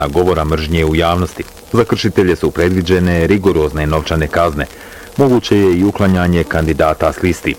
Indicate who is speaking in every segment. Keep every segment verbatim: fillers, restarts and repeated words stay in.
Speaker 1: govora mržnje u javnosti. Za kršitelje su predviđene rigorozne novčane kazne. Moguće je i uklanjanje kandidata s listi.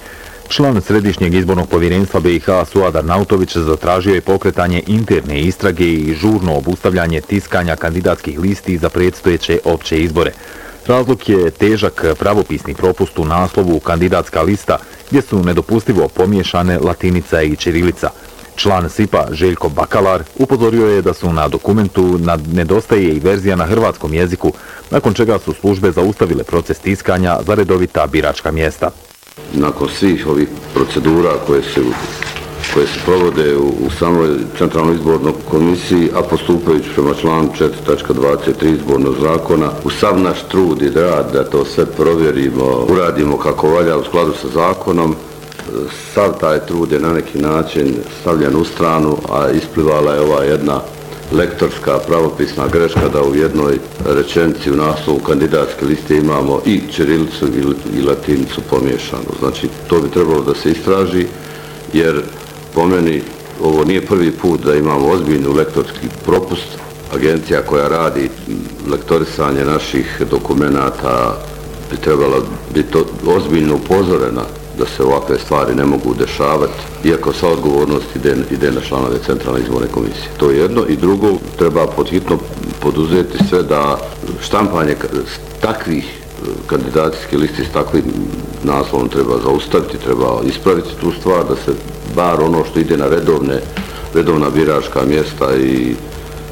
Speaker 1: Član Središnjeg izbornog povjerenstva B i H Suad Arnautović zatražio je pokretanje interne istrage i žurno obustavljanje tiskanja kandidatskih listi za predstojeće opće izbore. Razlog je težak pravopisni propust u naslovu kandidatska lista, gdje su nedopustivo pomiješane latinica i ćirilica. Član S I P-a Željko Bakalar upozorio je da su na dokumentu nedostaje i verzija na hrvatskom jeziku, nakon čega su službe zaustavile proces tiskanja za redovita biračka mjesta.
Speaker 2: Nakon svih ovih procedura koje se, koje se provode u, u samoj Centralnoj izbornoj komisiji, a postupajući prema članu četiri tačka dvadeset tri izbornog zakona, u sav naš trud i rad da to sve provjerimo, uradimo kako valja u skladu sa zakonom, sav taj trud je na neki način stavljen u stranu, a isplivala je ova jedna lektorska pravopisna greška da u jednoj rečenici u naslovu kandidatske liste imamo i ćirilicu i latinicu pomiješanu. Znači, to bi trebalo da se istraži, jer po meni ovo nije prvi put da imamo ozbiljnu lektorski propust. Agencija koja radi lektorisanje naših dokumenata bi trebala biti ozbiljno upozorena da se ovakve stvari ne mogu dešavati, iako sva odgovornost ide, ide na članove Centralne izborne komisije. To je jedno. I drugo, treba podhitno poduzeti sve da štampanje takvih kandidacijskih listi s takvim naslovom treba zaustaviti, treba ispraviti tu stvar, da se bar ono što ide na redovne, redovna biračka mjesta i e,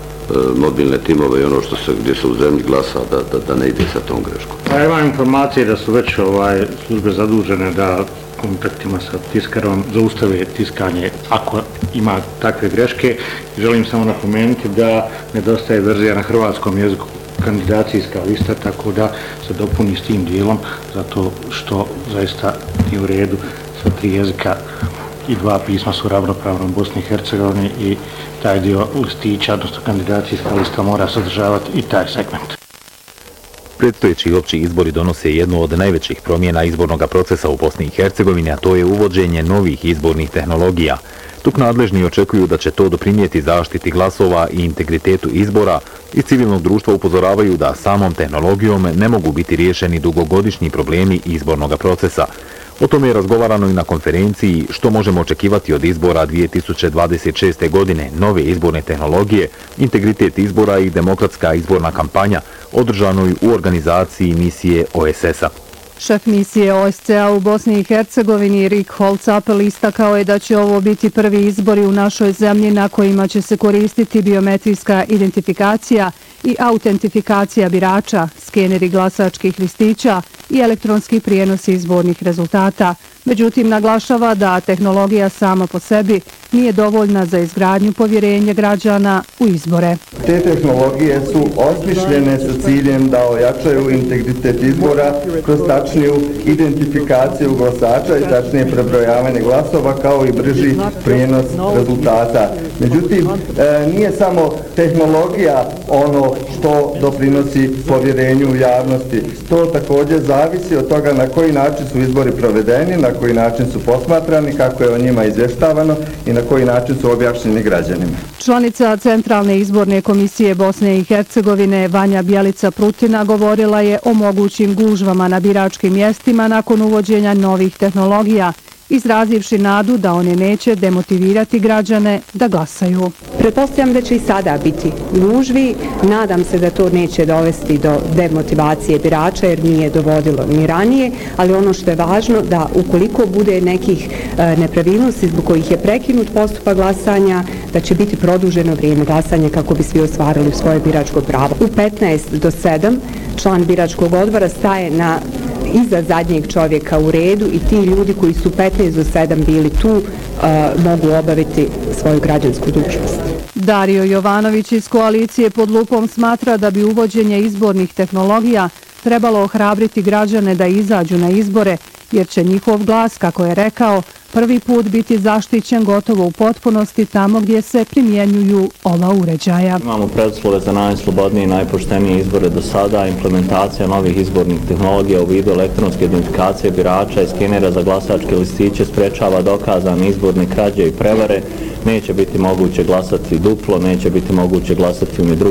Speaker 2: mobilne timove i ono što se, gdje se u zemlji glasa, da, da, da ne ide sa tom greškom.
Speaker 3: Ja imam informacije da su već ovaj, službe zadužene da kontaktima sa tiskarom zaustave tiskanje ako ima takve greške. Želim samo napomenuti da nedostaje verzija na hrvatskom jeziku kandidacijska lista, tako da se dopuni s tim dijelom, zato što zaista nije u redu sa tri jezika i dva pisma su ravnopravno u Bosni i Hercegovini i taj dio listića, odnosno kandidacijska lista mora sadržavati i taj segment.
Speaker 1: Predstojeći opći izbori donose jednu od najvećih promjena izbornog procesa u Bosni i Hercegovini, a to je uvođenje novih izbornih tehnologija. Tuk nadležni očekuju da će to doprinijeti zaštiti glasova i integritetu izbora. Iz civilnog društva upozoravaju da samom tehnologijom ne mogu biti riješeni dugogodišnji problemi izbornog procesa. O tome je razgovarano i na konferenciji Što možemo očekivati od izbora dvije tisuće dvadeset šeste. godine, nove izborne tehnologije, integritet izbora i demokratska izborna kampanja, održanoj u organizaciji misije O S S-a.
Speaker 4: Šef misije O S C A u Bosni i Hercegovini Rick Holzapel istakao je da će ovo biti prvi izbori u našoj zemlji na kojima će se koristiti biometrijska identifikacija i autentifikacija birača, skeneri glasačkih listića i elektronski prijenos izbornih rezultata. Međutim, naglašava da tehnologija sama po sebi nije dovoljna za izgradnju povjerenja građana u izbore.
Speaker 5: Te tehnologije su osmišljene sa ciljem da ojačaju integritet izbora kroz tačniju identifikaciju glasača i tačnije prebrojavanje glasova kao i brži prijenos rezultata. Međutim, nije samo tehnologija ono što doprinosi povjerenju u javnosti. To također zavisi od toga na koji način su izbori provedeni, na koji način su posmatrani, kako je o njima izvještavano i na koji način su objašnjeni građanima.
Speaker 4: Članica Centralne izborne komisije Bosne i Hercegovine Vanja Bjelica Prutina govorila je o mogućim gužvama na biračkim mjestima nakon uvođenja novih tehnologija, izrazivši nadu da one neće demotivirati građane da glasaju.
Speaker 6: Pretpostavljam da će i sada biti gužvi, nadam se da to neće dovesti do demotivacije birača jer nije dovodilo ni ranije, ali ono što je važno da ukoliko bude nekih e, nepravilnosti zbog kojih je prekinut postupak glasanja, da će biti produženo vrijeme glasanja kako bi svi ostvarili svoje biračko pravo. U petnaest do sedam član biračkog odbora staje na iza zadnjeg čovjeka u redu i ti ljudi koji su petnaest do sedam bili tu uh, mogu obaviti svoju građansku dužnost.
Speaker 4: Dario Jovanović iz koalicije Pod lupom smatra da bi uvođenje izbornih tehnologija trebalo ohrabriti građane da izađu na izbore, jer će njihov glas, kako je rekao, prvi put biti zaštićen gotovo u potpunosti tamo gdje se primjenjuju ova uređaja.
Speaker 7: Imamo preduslove za najslobodnije i najpoštenije izbore do sada. Implementacija novih izbornih tehnologija u vidu elektronske identifikacije birača i skenera za glasačke listiće sprečava dokazane izborne krađe i prevare. Neće biti moguće glasati duplo, neće biti moguće glasati u drugim